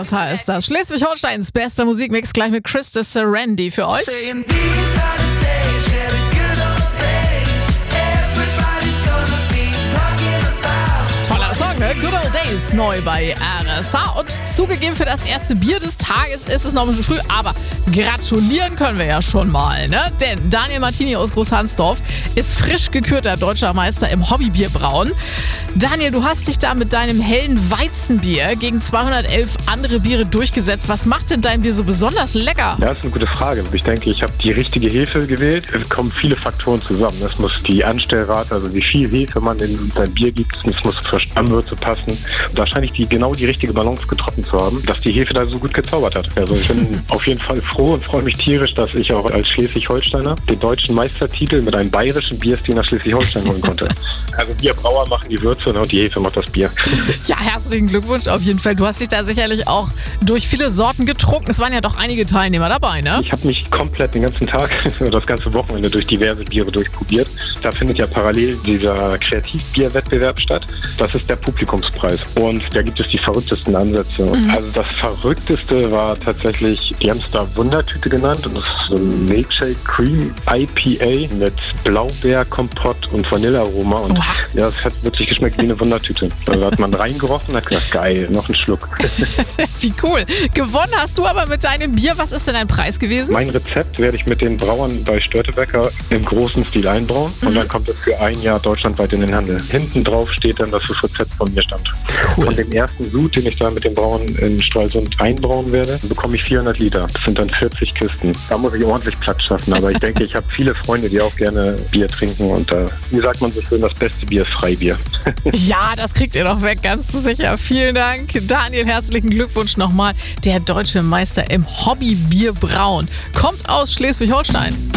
RSH ist das. Schleswig-Holsteins bester Musikmix, gleich mit Krista Serendi für euch. Toller Song, ne? Good Old Days, neu bei RSH. Und zugegeben, für das erste Bier des Tages ist es noch ein bisschen früh, aber gratulieren können wir ja schon mal, ne? Denn Daniel Martini aus Großhansdorf ist frisch gekürter deutscher Meister im Hobbybierbrauen. Daniel, du hast dich da mit deinem hellen Weizenbier gegen 211 andere Biere durchgesetzt. Was macht denn dein Bier so besonders lecker? Ja, das ist eine gute Frage. Ich denke, ich habe die richtige Hefe gewählt. Es kommen viele Faktoren zusammen. Es muss die Anstellrate, also wie viel Hefe man in sein Bier gibt, es muss für Stammwürze passen. Da scheine ich genau die richtige Balance getroffen zu haben, dass die Hefe da so gut gezaubert hat. Also ich bin auf jeden Fall froh und freue mich tierisch, dass ich auch als Schleswig-Holsteiner den deutschen Meistertitel mit einem bayerischen Bierstil nach Schleswig-Holstein holen konnte. Also Bierbrauer machen die Würze und die Hefe macht das Bier. Ja, herzlichen Glückwunsch auf jeden Fall. Du hast dich da sicherlich auch durch viele Sorten getrunken. Es waren ja doch einige Teilnehmer dabei, ne? Ich habe mich komplett den ganzen Tag, das ganze Wochenende durch diverse Biere durchprobiert. Da findet ja parallel dieser Kreativbierwettbewerb statt. Das ist der Publikumspreis. Und da gibt es die verrücktesten Ansätze. Also das Verrückteste war tatsächlich, die haben es da Wundertüte genannt. Und das ist so ein Milkshake Cream IPA mit Blaubeerkompott und Vanillearoma. Und ja, es hat wirklich geschmeckt wie eine Wundertüte. Da hat man reingerochen und hat gedacht, geil, noch ein Schluck. Wie cool. Gewonnen hast du aber mit deinem Bier. Was ist denn dein Preis gewesen? Mein Rezept werde ich mit den Brauern bei Störtebecker im großen Stil einbrauen. Und dann kommt es für ein Jahr deutschlandweit in den Handel. Hinten drauf steht dann, dass das Rezept von mir stammt. Cool. Von dem ersten Sud, den ich da mit den Brauern in Stralsund einbrauen werde, bekomme ich 400 Liter. Das sind dann 40 Kisten. Da muss ich ordentlich Platz schaffen. Aber ich denke, ich habe viele Freunde, die auch gerne Bier trinken. Und wie sagt man so schön, das beste Bier ist Freibier. Ja, das kriegt ihr noch weg, ganz sicher. Vielen Dank. Daniel, herzlichen Glückwunsch nochmal. Der deutsche Meister im Hobbybierbrauen kommt aus Schleswig-Holstein.